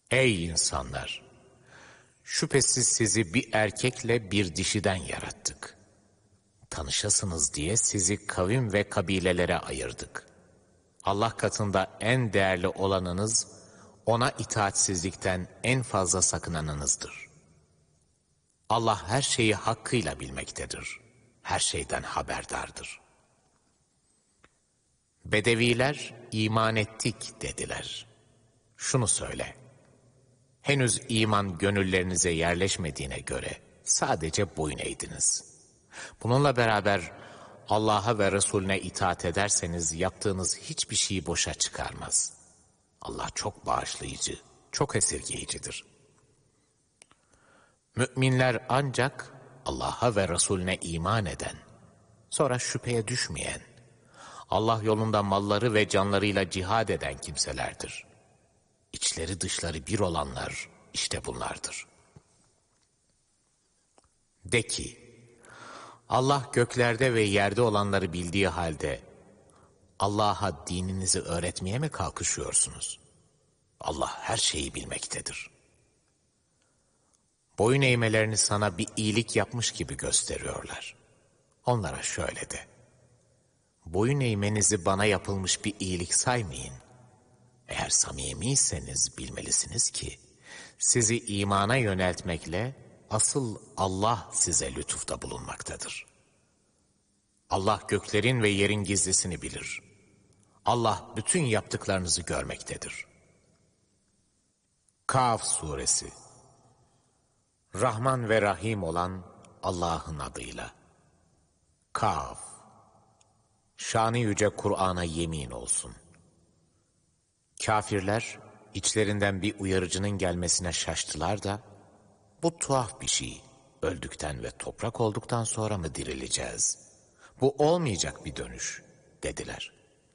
Ey insanlar! Şüphesiz sizi bir erkekle bir dişiden yarattık. Tanışasınız diye sizi kavim ve kabilelere ayırdık. Allah katında en değerli olanınız, ona itaatsizlikten en fazla sakınanınızdır. Allah her şeyi hakkıyla bilmektedir. Her şeyden haberdardır. Bedeviler iman ettik dediler. Şunu söyle. Henüz iman gönüllerinize yerleşmediğine göre sadece boyun eğdiniz. Bununla beraber Allah'a ve Resulüne itaat ederseniz yaptığınız hiçbir şeyi boşa çıkarmaz. Allah çok bağışlayıcı, çok esirgeyicidir. Müminler ancak Allah'a ve Resulüne iman eden, sonra şüpheye düşmeyen, Allah yolunda malları ve canlarıyla cihad eden kimselerdir. İçleri dışları bir olanlar işte bunlardır. De ki, Allah göklerde ve yerde olanları bildiği halde Allah'a dininizi öğretmeye mi kalkışıyorsunuz? Allah her şeyi bilmektedir. Boyun eğmelerini sana bir iyilik yapmış gibi gösteriyorlar. Onlara şöyle de, boyun eğmenizi bana yapılmış bir iyilik saymayın. Eğer samimiyseniz bilmelisiniz ki, sizi imana yöneltmekle asıl Allah size lütufta bulunmaktadır. Allah göklerin ve yerin gizlisini bilir. Allah bütün yaptıklarınızı görmektedir. Kaf Suresi. Rahman ve Rahim olan Allah'ın adıyla. Kaf. Şanı yüce Kur'an'a yemin olsun. Kafirler içlerinden bir uyarıcının gelmesine şaştılar da, bu tuhaf bir şey, öldükten ve toprak olduktan sonra mı dirileceğiz? Bu olmayacak bir dönüş, dediler.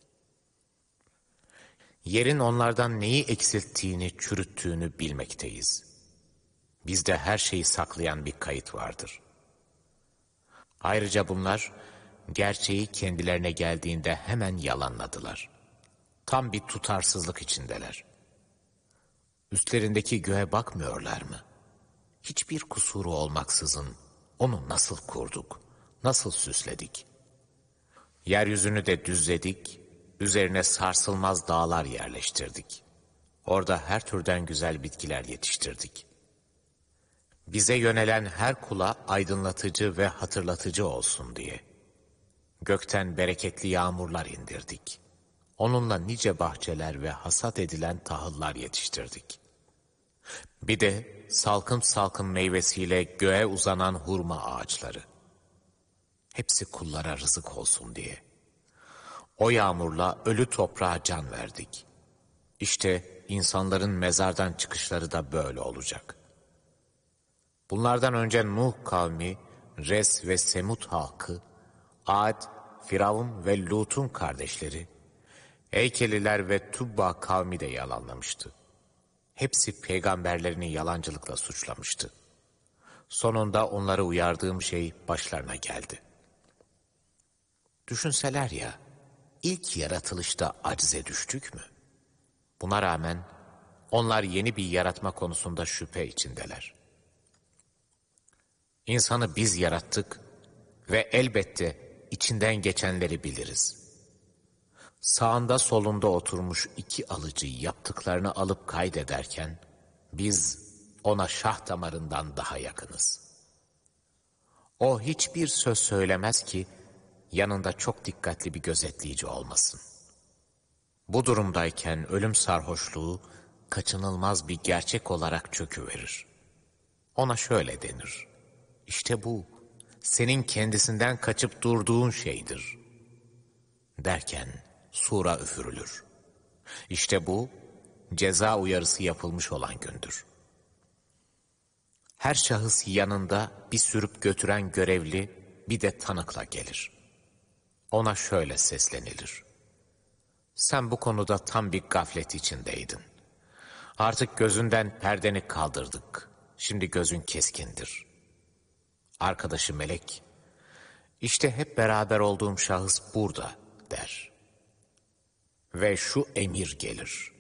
Yerin onlardan neyi eksilttiğini, çürüttüğünü bilmekteyiz. Bizde her şeyi saklayan bir kayıt vardır. Ayrıca bunlar, gerçeği kendilerine geldiğinde hemen yalanladılar. Tam bir tutarsızlık içindeler. Üstlerindeki göğe bakmıyorlar mı? Hiçbir kusuru olmaksızın onu nasıl kurduk, nasıl süsledik? Yeryüzünü de düzledik, üzerine sarsılmaz dağlar yerleştirdik. Orada her türden güzel bitkiler yetiştirdik. Bize yönelen her kula aydınlatıcı ve hatırlatıcı olsun diye. Gökten bereketli yağmurlar indirdik. Onunla nice bahçeler ve hasat edilen tahıllar yetiştirdik. Bir de salkım salkım meyvesiyle göğe uzanan hurma ağaçları. Hepsi kullara rızık olsun diye. O yağmurla ölü toprağa can verdik. İşte insanların mezardan çıkışları da böyle olacak. Bunlardan önce Nuh kavmi, Res ve Semud halkı, Ad, Firavun ve Lut'un kardeşleri, Eykeliler ve Tubba kavmi de yalanlamıştı. Hepsi peygamberlerini yalancılıkla suçlamıştı. Sonunda onları uyardığım şey başlarına geldi. Düşünseler ya, ilk yaratılışta acize düştük mü? Buna rağmen onlar yeni bir yaratma konusunda şüphe içindeler. İnsanı biz yarattık ve elbette içinden geçenleri biliriz. Sağında solunda oturmuş iki alıcı yaptıklarını alıp kaydederken, biz ona şah damarından daha yakınız. O hiçbir söz söylemez ki, yanında çok dikkatli bir gözetleyici olmasın. Bu durumdayken ölüm sarhoşluğu, kaçınılmaz bir gerçek olarak çöküverir. Ona şöyle denir, İşte bu, senin kendisinden kaçıp durduğun şeydir. Derken, sura üfürülür. İşte bu, ceza uyarısı yapılmış olan gündür. Her şahıs yanında bir sürüp götüren görevli, bir de tanıkla gelir. Ona şöyle seslenilir. Sen bu konuda tam bir gaflet içindeydin. Artık gözünden perdeni kaldırdık. Şimdi gözün keskindir. Arkadaşı melek, işte hep beraber olduğum şahıs burada der. Ve şu emir gelir.